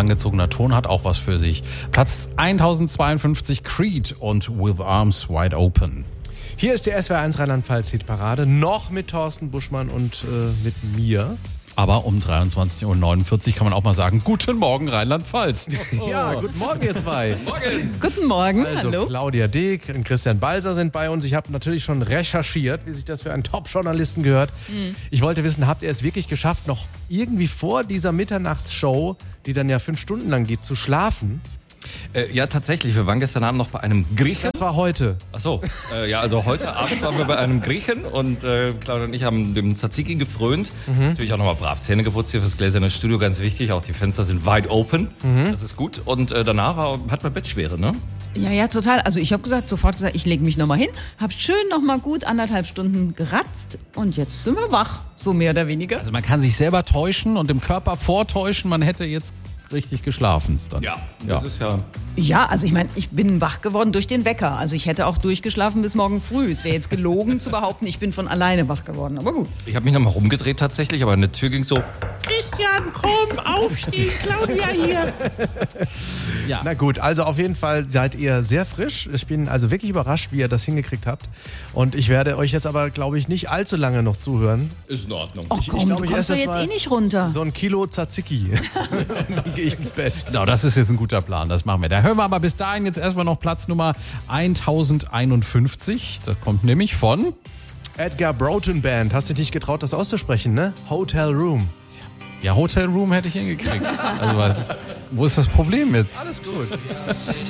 langgezogener Ton hat auch was für sich. Platz 1052 Creed und With Arms Wide Open. Hier ist die SWR1 Rheinland-Pfalz-Hitparade, noch mit Thorsten Buschmann und mit mir. Aber um 23.49 Uhr kann man auch mal sagen, guten Morgen Rheinland-Pfalz. Ja, guten Morgen ihr zwei. Guten Morgen, Also hallo. Claudia Deek und Christian Balser sind bei uns. Ich habe natürlich schon recherchiert, wie sich das für einen Top-Journalisten gehört. Ich wollte wissen, habt ihr es wirklich geschafft, noch irgendwie vor dieser Mitternachtsshow, die dann ja 5 Stunden lang geht, zu schlafen? Ja, tatsächlich. Wir waren gestern Abend noch bei einem Griechen. Das war heute. Ach so. Ja, also heute Abend waren wir bei einem Griechen und Claudia und ich haben dem Tzatziki gefrönt. Natürlich auch nochmal brav Zähne geputzt hier fürs gläserne Studio, ganz wichtig. Auch die Fenster sind wide open. Das ist gut. Und danach hat man Bettschwere, ne? Ja, total. Also ich habe sofort gesagt, ich lege mich nochmal hin, habe schön nochmal gut 1,5 Stunden geratzt und jetzt sind wir wach, so mehr oder weniger. Also man kann sich selber täuschen und dem Körper vortäuschen, man hätte jetzt richtig geschlafen. Dann. Das ist ja... Ja, also ich meine, ich bin wach geworden durch den Wecker. Also ich hätte auch durchgeschlafen bis morgen früh. Es wäre jetzt gelogen zu behaupten, ich bin von alleine wach geworden. Aber gut. Ich habe mich nochmal rumgedreht tatsächlich, aber eine Tür ging so... Christian, komm, aufstehen, Claudia hier. Ja. Na gut, also auf jeden Fall seid ihr sehr frisch. Ich bin also wirklich überrascht, wie ihr das hingekriegt habt. Und ich werde euch jetzt aber, glaube ich, nicht allzu lange noch zuhören. Ist in Ordnung. Ach komm, glaub, du ich kommst esse doch jetzt jetzt mal nicht runter. So ein Kilo Tzatziki. Und dann gehe ich ins Bett. Genau, das ist jetzt ein guter Plan, das machen wir. Da hören wir aber bis dahin jetzt erstmal noch Platz Nummer 1051. Das kommt nämlich von... Edgar Broughton Band. Hast du dich nicht getraut, das auszusprechen, ne? Hotel Room. Ja, Hotel Room hätte ich hingekriegt. Also wo ist das Problem jetzt? Alles gut.